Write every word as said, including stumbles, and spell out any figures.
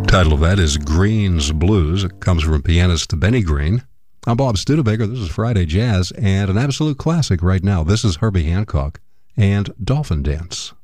Title of that is Green's Blues. It comes from pianist Benny Green. I'm Bob Studebaker. This is Friday Jazz, and an absolute classic right now. This is Herbie Hancock and Dolphin Dance.